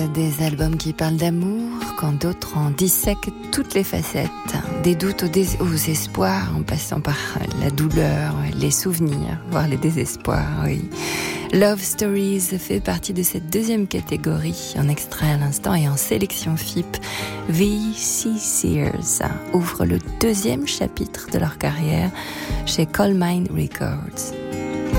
Des albums qui parlent d'amour, quand d'autres en dissèquent toutes les facettes, des doutes aux espoirs, en passant par la douleur, les souvenirs, voire les désespoirs, oui. Love Stories fait partie de cette deuxième catégorie, en extrait à l'instant et en sélection FIP. V.C. Sears ouvre le deuxième chapitre de leur carrière chez Coal Mine Records.